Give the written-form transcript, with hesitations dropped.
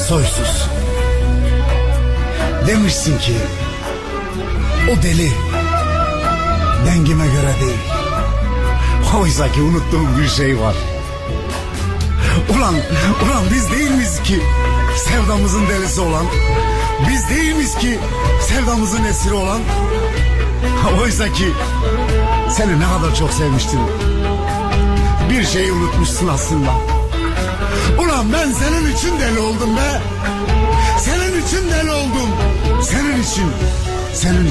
soysuz. Demişsin ki o deli dengime göre değil. Oysa ki unuttuğum bir şey var. Ulan biz değil miyiz ki sevdamızın delisi olan? Biz değil miyiz ki sevdamızın esiri olan? Oysa ki seni ne kadar çok sevmiştim. Bir şeyi unutmuşsun aslında. Ulan ben senin için deli oldum be. Senin için deli oldum. Senin için.